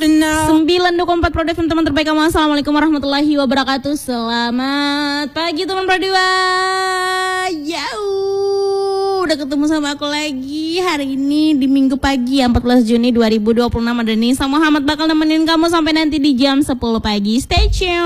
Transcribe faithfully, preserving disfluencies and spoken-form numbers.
sembilan dua empat Pro F M, teman terbaik kamu. Assalamualaikum warahmatullahi wabarakatuh. Selamat pagi teman Pro dua. Yauh, udah ketemu sama aku lagi hari ini di minggu pagi ya, empat belas Juni dua ribu dua puluh enam. Ada Nisa Muhammad bakal nemenin kamu sampai nanti di jam sepuluh pagi. Stay tune.